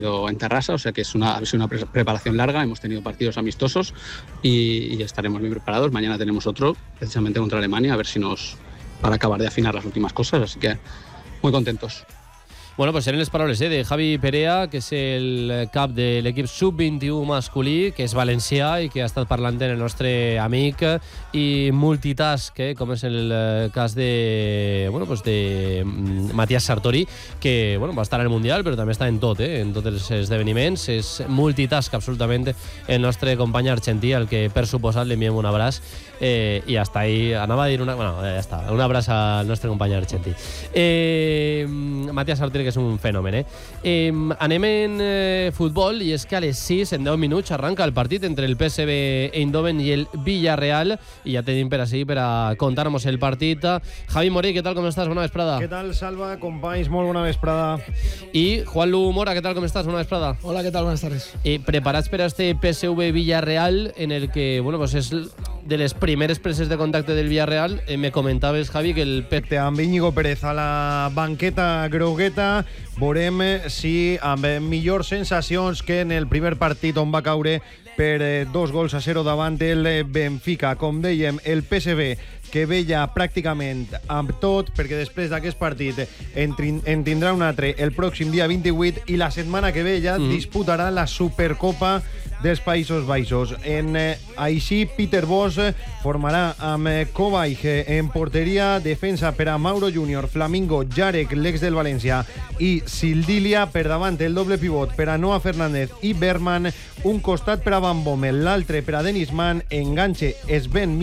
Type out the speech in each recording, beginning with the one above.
en Terrassa, o sea que ha sido una preparación larga, hemos tenido partidos amistosos y estaremos bien preparados. Mañana tenemos otro, precisamente contra Alemania, a ver si para acabar de afinar las últimas cosas, así que muy contentos. Bueno, pues eren les paraules de Javi Perea, que és el cap de l'equip sub-21 masculí, que és valencià i que ha estat parlant en el nostre amic i multitask, com és el cas de Matías Sartori, que va estar en el Mundial, però també està en tot, en tots els esdeveniments. És multitask absolutament el nostre company argentí, al que per suposat li enviem un abraç i hasta ahí anava a dir ja està, un abraç al nostre company argentí. Matías Sartori, que és un fenomen. Anem en futbol, i és que a les 6, en 10 minuts, arranca el partit entre el PSV Eindhoven i el Villarreal, i ja tenim per així per a contar-nos el partit. Javi Morey, què tal, com estàs? Bona vesprada. Què tal, Salva? Companys, molt bona vesprada. I Juanlu Mora, què tal, com estàs? Bona vesprada. Hola, què tal? Buenas tardes. Preparats per a este PSV Villarreal, en el que, és de les primeres preses de contacte del Villarreal. Me comentaves, Javi, que el amb Íñigo Pérez a la banqueta grogueta, veurem si amb millors sensacions que en el primer partit on va caure per 2-0 davant el Benfica. Com dèiem, el PSV que veia pràcticament amb tot, perquè després d'aquest partit en tindrà un altre el pròxim dia 28 i la setmana que ve ja disputarà la Supercopa dels Països Baixos. Així, Peter Bosz formarà amb Kovac en porteria, defensa per a Mauro Junior, Flamingo, Jarek, l'ex del València, i Sildilia per davant, el doble pivot per a Noah Fernández i Bergman, un costat per a Van Bommel, l'altre per a Dennis Mann, enganxe Sven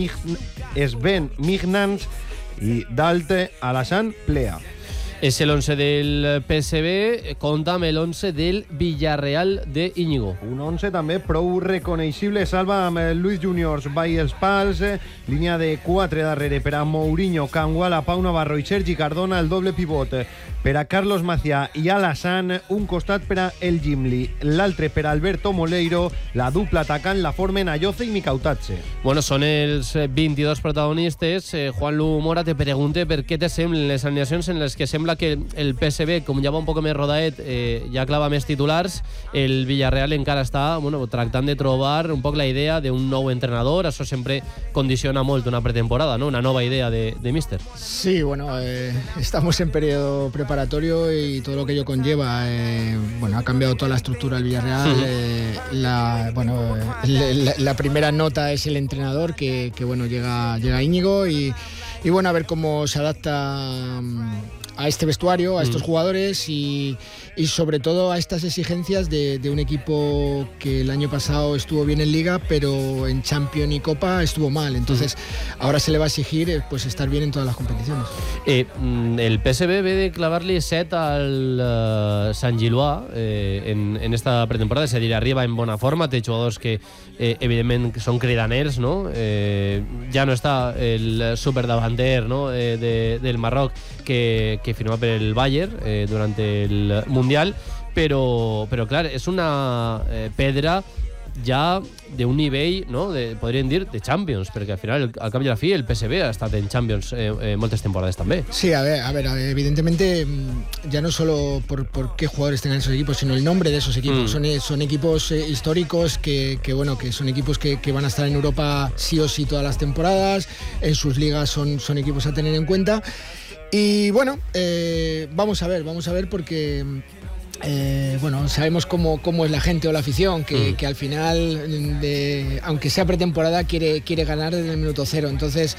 Mignans i dalt Alassane Plea. És el 11 del PSV, compta amb el 11 del Villarreal de Íñigo. Un 11 també prou reconeixible, Salva, amb Luis Juniors, Bai els pals, línia de 4 darrere per a Mourinho, Canguala, Pau Navarro i Sergi Cardona, el doble pivot per a Carlos Macià i Alassane, un costat per a El Gimli, l'altre per a Alberto Moleiro, la dupla atacant la formen Ayoce i Mikautatze. Bueno, són els 22 protagonistes. Juanlu Mora, te pregunte per què te semblen les alineacions en les que sembla que el PSV, com ja va un poc més rodaet, ja clava més titulars. El Villarreal encara està tractant de trobar un poc la idea d'un nou entrenador. Això sempre condiciona molt una pretemporada, ¿no? Una nova idea de míster. Sí, estamos en periodo preparatorio y todo lo que ello conlleva. Ha cambiado toda la estructura del Villarreal. La primera nota es el entrenador, que llega Íñigo y a ver cómo se adapta a este vestuario, a estos jugadores y sobre todo a estas exigencias de un equipo que el año pasado estuvo bien en Liga, pero en Champions y Copa estuvo mal. Entonces ahora se le va a exigir estar bien en todas las competiciones. El PSV ve de clavar-li 7 al Sant Gillois en esta pretemporada, és a dir, arriba en bona forma, té jugadors que evidentment són cridaners, no? Ja no està el superdavanter, no? del Marroc que firmó per el Bayern durant el Mundial, però clar, és una pedra ja d'un nivell, no? Podríem dir, de Champions, perquè al final, al cap i a la fi, el PSV ha estat en Champions moltes temporades també. Sí, a ver, evidentemente, ya no solo por qué jugadores tengan esos equipos, sino el nombre de esos equipos. Son equipos históricos que son equipos que van a estar en Europa sí o sí todas las temporadas. En sus ligas son equipos a tener en cuenta. Y vamos a ver porque sabemos cómo es la gente o la afición, que al final, aunque sea pretemporada, quiere ganar desde el minuto cero. Entonces,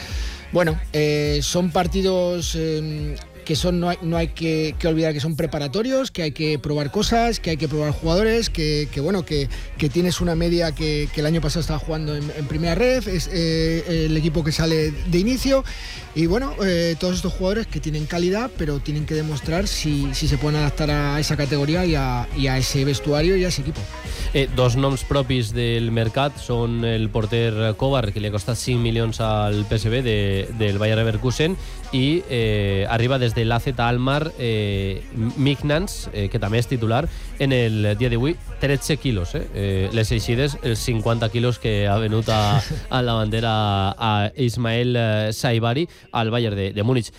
son partidos que no hay que olvidar que son preparatorios, que hay que probar cosas, que hay que probar jugadores, que tienes una media que el año pasado estaba jugando en primera ref, es el equipo que sale de inicio, y todos estos jugadores que tienen calidad, pero tienen que demostrar si se pueden adaptar a esa categoría y a ese vestuario y a ese equipo. Dos noms propis del mercat són el porter Kovar, que li ha costat 5 milions al PSV del Bayer Leverkusen, i arriba des de l'AZ Alkmaar Mignans, que també és titular en el dia d'avui, 13 quilos, les eixides, els 50 quilos que ha venut a la bandera a Ismael Saibari al Bayern de Múnich.